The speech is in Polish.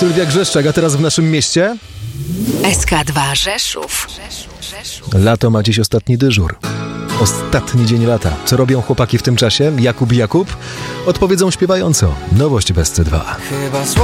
Sylwia Grzeszczak, a teraz w naszym mieście? SK2 Rzeszów. Lato ma dziś ostatni dyżur. Ostatni dzień lata. Co robią chłopaki w tym czasie? Jakub? Odpowiedzą śpiewająco. Nowość bez C2.